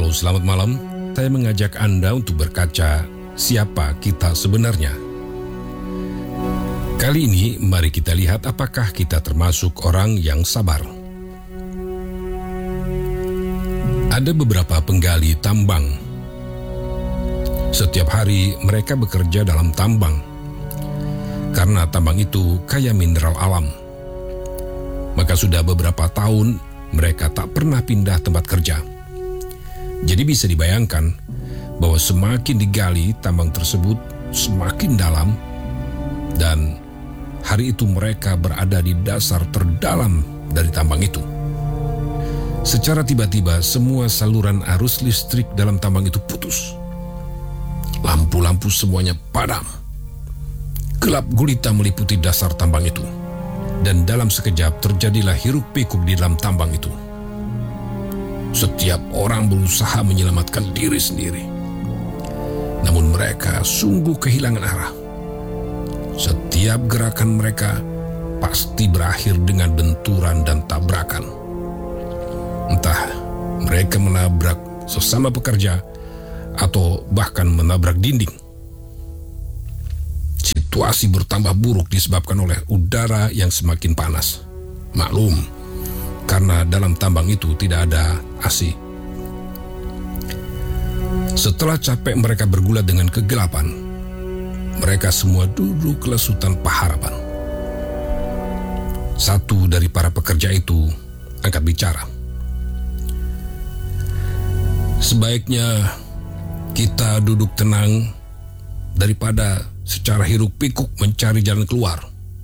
Halo, selamat malam. Saya mengajak Anda untuk berkaca siapa kita sebenarnya. Kali ini mari kita lihat apakah kita termasuk orang yang sabar. Ada beberapa penggali tambang. Setiap hari mereka bekerja dalam tambang. Karena tambang itu kaya mineral alam. Maka sudah beberapa tahun mereka tak pernah pindah tempat kerja. Jadi bisa dibayangkan bahwa semakin digali tambang tersebut semakin dalam, dan hari itu mereka berada di dasar terdalam dari tambang itu. Secara tiba-tiba semua saluran arus listrik dalam tambang itu putus. Lampu-lampu semuanya padam. Gelap gulita meliputi dasar tambang itu. Dan dalam sekejap terjadilah hiruk-pikuk di dalam tambang itu. Setiap orang berusaha menyelamatkan diri sendiri. Namun mereka sungguh kehilangan arah. Setiap gerakan mereka pasti berakhir dengan benturan dan tabrakan. Entah mereka menabrak sesama pekerja atau bahkan menabrak dinding. Situasi bertambah buruk disebabkan oleh udara yang semakin panas. Maklum, karena dalam tambang itu tidak ada AC. Setelah capek mereka bergulat dengan kegelapan, mereka semua duduk lesu tanpa harapan. Satu dari para pekerja itu angkat bicara. Sebaiknya kita duduk tenang daripada secara hiruk-pikuk mencari jalan keluar.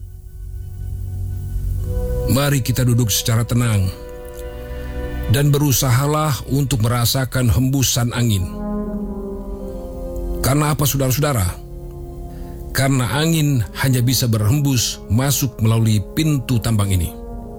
Mari kita duduk secara tenang dan berusahalah untuk merasakan hembusan angin. Karena apa, saudara-saudara? Karena angin hanya bisa berhembus masuk melalui pintu tambang ini.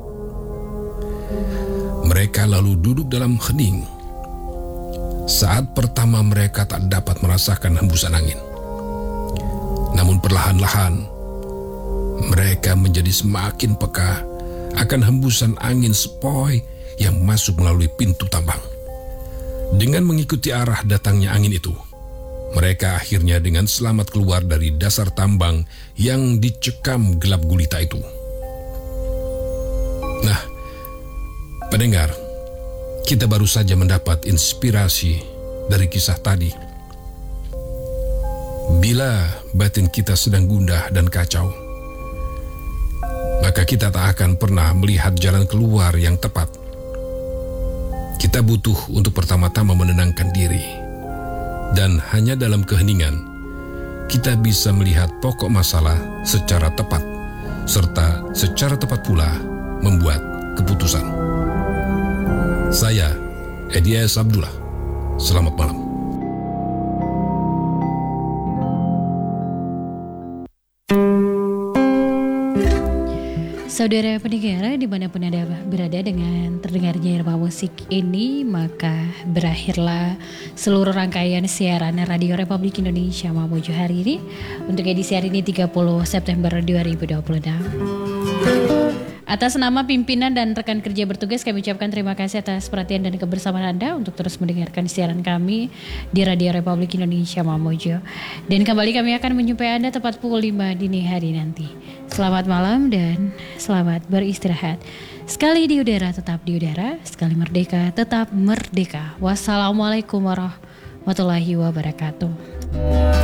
Mereka lalu duduk dalam hening. Saat pertama mereka tak dapat merasakan hembusan angin. Namun perlahan-lahan mereka menjadi semakin peka akan hembusan angin sepoi yang masuk melalui pintu tambang. Dengan mengikuti arah datangnya angin itu, mereka akhirnya dengan selamat keluar dari dasar tambang yang dicekam gelap gulita itu. Nah, pendengar, kita baru saja mendapat inspirasi dari kisah tadi. Bila batin kita sedang gundah dan kacau, maka kita tak akan pernah melihat jalan keluar yang tepat. Kita butuh untuk pertama-tama menenangkan diri. Dan hanya dalam keheningan, kita bisa melihat pokok masalah secara tepat, serta secara tepat pula membuat keputusan. Saya, Edi S. Abdullah. Selamat malam. Saudara pendengar, dimanapun Anda berada dengan terdengarnya irama musik ini, maka berakhirlah seluruh rangkaian siaran Radio Republik Indonesia Mamuju hari ini untuk edisi hari ini 30 September 2026. Atas nama pimpinan dan rekan kerja bertugas, kami ucapkan terima kasih atas perhatian dan kebersamaan Anda untuk terus mendengarkan siaran kami di Radio Republik Indonesia Mamuju. Dan kembali kami akan menjumpai Anda tepat pukul 5 dini hari nanti. Selamat malam dan selamat beristirahat. Sekali di udara tetap di udara, sekali merdeka tetap merdeka. Wassalamualaikum warahmatullahi wabarakatuh.